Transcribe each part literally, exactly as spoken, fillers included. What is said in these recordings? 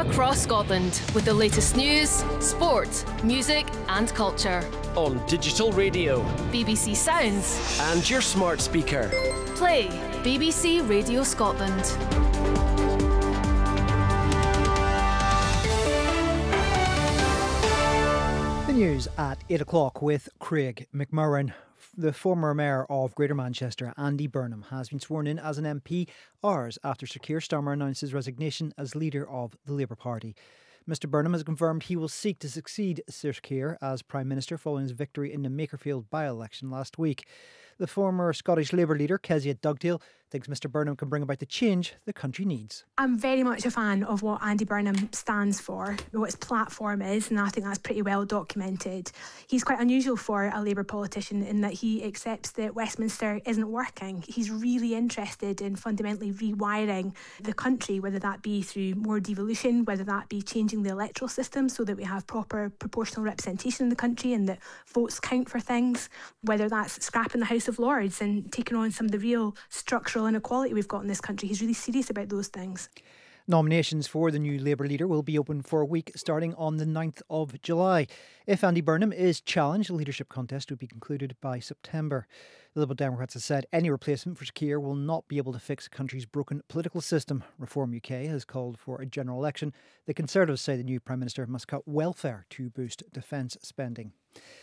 across Scotland with the latest news, sport, music and culture. On digital radio, B B C Sounds and your smart speaker. Play B B C Radio Scotland. The news at eight o'clock with Craig McMurran. The former mayor of Greater Manchester, Andy Burnham, has been sworn in as an M P hours after Sir Keir Starmer announced his resignation as leader of the Labour Party. Mr Burnham has confirmed he will seek to succeed Sir Keir as Prime Minister following his victory in the Makerfield by-election last week. The former Scottish Labour leader, Kezia Dugdale, thinks Mr Burnham can bring about the change the country needs. I'm very much a fan of what Andy Burnham stands for, what his platform is, and I think that's pretty well documented. He's quite unusual for a Labour politician in that he accepts that Westminster isn't working. He's really interested in fundamentally rewiring the country, whether that be through more devolution, whether that be changing the electoral system so that we have proper proportional representation in the country and that votes count for things, whether that's scrapping the House of Lords and taking on some of the real structural inequality we've got in this country. He's really serious about those things. Nominations for the new Labour leader will be open for a week starting on the ninth of July. If Andy Burnham is challenged, the leadership contest will be concluded by September. The Liberal Democrats have said any replacement for Sir Keir will not be able to fix the country's broken political system. Reform U K has called for a general election. The Conservatives say the new Prime Minister must cut welfare to boost defence spending.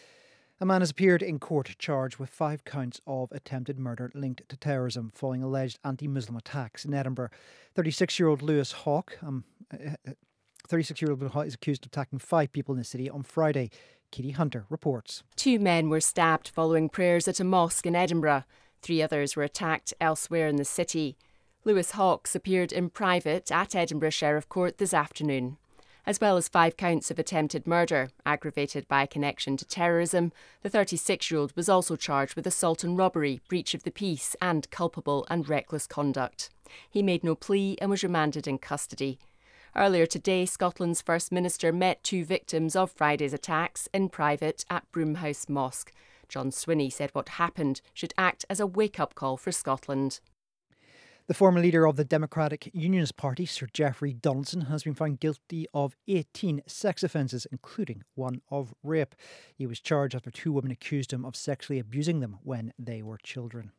A man has appeared in court charged with five counts of attempted murder linked to terrorism following alleged anti-Muslim attacks in Edinburgh. thirty-six-year-old Lewis Hawke, um, thirty-six-year-old Hawke is accused of attacking five people in the city on Friday. Katie Hunter reports. Two men were stabbed following prayers at a mosque in Edinburgh. Three others were attacked elsewhere in the city. Lewis Hawkes appeared in private at Edinburgh Sheriff Court this afternoon. As well as five counts of attempted murder, aggravated by a connection to terrorism, the thirty-six-year-old was also charged with assault and robbery, breach of the peace and culpable and reckless conduct. He made no plea and was remanded in custody. Earlier today, Scotland's First Minister met two victims of Friday's attacks in private at Broomhouse Mosque. John Swinney said what happened should act as a wake-up call for Scotland. The former leader of the Democratic Unionist Party, Sir Geoffrey Donaldson, has been found guilty of eighteen sex offences, including one of rape. He was charged after two women accused him of sexually abusing them when they were children.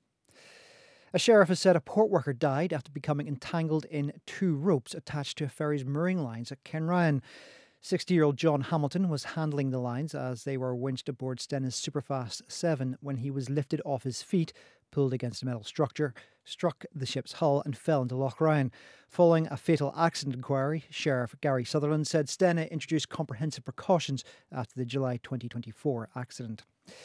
A sheriff has said a port worker died after becoming entangled in two ropes attached to a ferry's mooring lines at Kenryan. sixty-year-old John Hamilton was handling the lines as they were winched aboard Stennis Superfast seven when he was lifted off his feet, pulled against a metal structure, struck the ship's hull and fell into Loch Ryan. Following a fatal accident inquiry, Sheriff Gary Sutherland said Stena introduced comprehensive precautions after the July twenty twenty-four accident.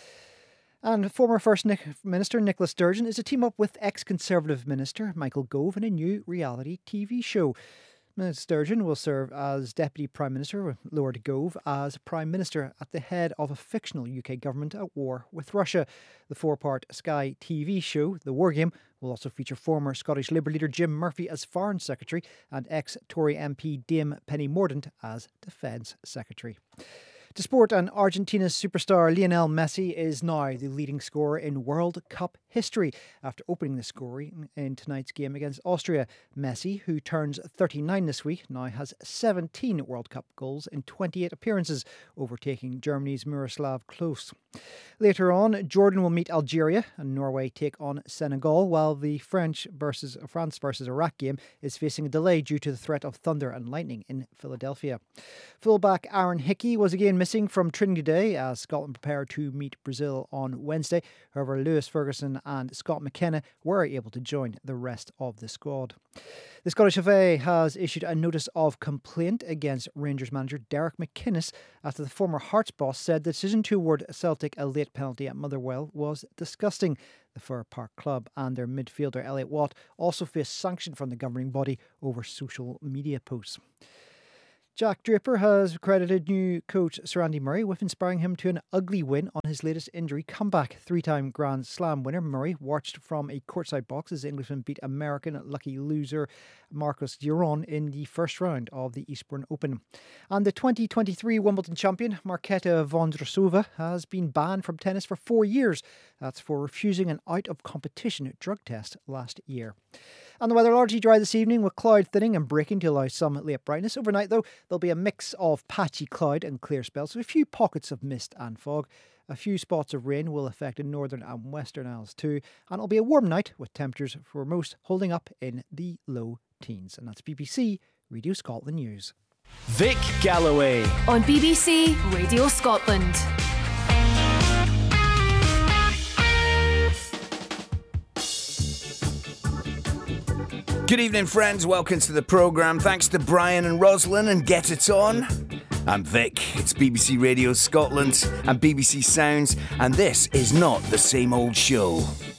And former First Minister Nicola Sturgeon is to team up with ex-Conservative Minister Michael Gove in a new reality T V show. Minister Sturgeon will serve as Deputy Prime Minister with Lord Gove as Prime Minister at the head of a fictional U K government at war with Russia. The four-part Sky T V show, The War Game, will also feature former Scottish Labour leader Jim Murphy as Foreign Secretary and ex-Tory M P Dame Penny Mordaunt as Defence Secretary. To sport, and Argentina's superstar Lionel Messi is now the leading scorer in World Cup history after opening the scoring in tonight's game against Austria. Messi, who turns thirty-nine this week, now has seventeen World Cup goals in twenty-eight appearances, overtaking Germany's Miroslav Klose. Later on, Jordan will meet Algeria and Norway take on Senegal, while the French versus France versus Iraq game is facing a delay due to the threat of thunder and lightning in Philadelphia. Fullback Aaron Hickey was again missing from training today as Scotland prepared to meet Brazil on Wednesday. However, Lewis Ferguson and Scott McKenna were able to join the rest of the squad. The Scottish F A has issued a notice of complaint against Rangers manager Derek McInnes after the former Hearts boss said the decision to award Celtic a late penalty at Motherwell was disgusting. The Fir Park club and their midfielder Elliot Watt also faced sanction from the governing body over social media posts. Jack Draper has credited new coach Sir Andy Murray with inspiring him to an ugly win on his his latest injury comeback. Three-time Grand Slam winner Murray watched from a courtside box as Englishman beat American lucky loser Marcos Giron in the first round of the Eastbourne Open. And the twenty twenty-three Wimbledon champion Marketa Vondrousova has been banned from tennis for four years. That's for refusing an out-of-competition drug test last year. And the weather largely dry this evening with cloud thinning and breaking to allow some late brightness. Overnight, though, there'll be a mix of patchy cloud and clear spells with a few pockets of mist and fog. A few spots of rain will affect the northern and western Isles too. And it'll be a warm night with temperatures for most holding up in the low teens. And that's B B C Radio Scotland News. Vic Galloway on B B C Radio Scotland. Good evening, friends. Welcome to the programme. Thanks to Brian and Roslyn and Get It On. I'm Vic. It's B B C Radio Scotland and B B C Sounds, and this is not the same old show.